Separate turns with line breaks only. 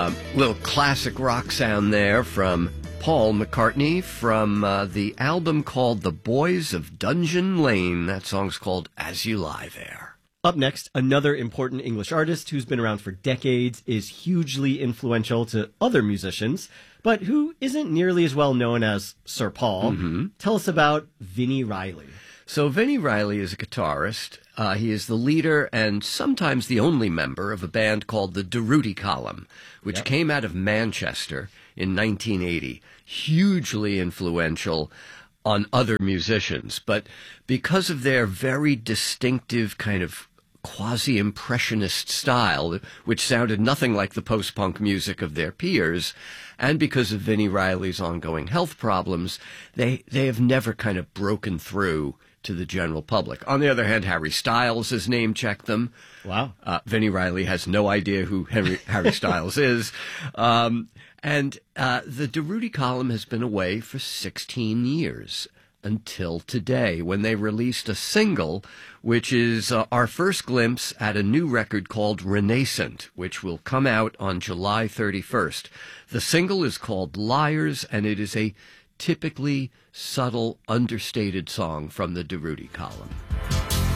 Little classic rock sound there from Paul McCartney from the album called The Boys of Dungeon Lane. That song's called As You Lie There.
Up next, another important English artist who's been around for decades, is hugely influential to other musicians, but who isn't nearly as well known as Sir Paul. Tell us about Vini Riley.
So Vini Riley is a guitarist. He is the leader and sometimes the only member of a band called the Durutti Column, which came out of Manchester in 1980. Hugely influential on other musicians. But because of their very distinctive kind of quasi-impressionist style, which sounded nothing like the post-punk music of their peers, and because of Vini Riley's ongoing health problems, they have never kind of broken through to the general public. On the other hand, Harry Styles has name-checked them.
Wow.
Vini Riley has no idea who Harry Styles is. The Durutti Column has been away for 16 years until today, when they released a single, which is our first glimpse at a new record called Renascent, which will come out on July 31st. The single is called Liars, and it is a typically subtle, understated song from the Durutti Column.